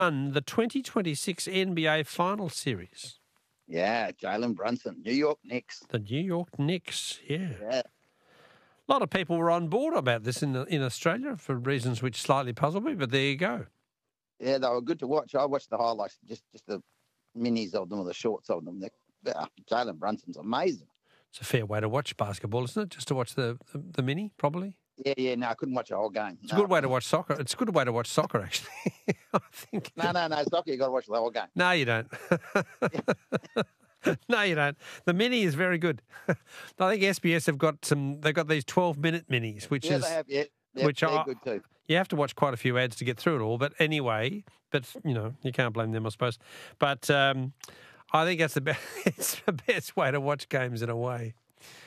won the 2026 NBA Final Series. Yeah, Jalen Brunson, New York Knicks. The New York Knicks, yeah. Yeah. A lot of people were on board about this in Australia for reasons which slightly puzzle me, but there you go. Yeah, they were good to watch. I watched the highlights, just the minis of them or the shorts of them. Jalen Brunson's amazing. It's a fair way to watch basketball, isn't it? Just to watch the mini, probably. Yeah. No, I couldn't watch the whole game. It's a good way to watch soccer. It's a good way to watch soccer, actually. I think. No, soccer, you got to watch the whole game. No, you don't. No, you don't. The mini is very good. I think SBS have got some. They've got these 12-minute minis, which they have. Yeah, which they're good too. You have to watch quite a few ads to get through it all. But anyway, you can't blame them, I suppose. But I think that's it's the best way to watch games in a way.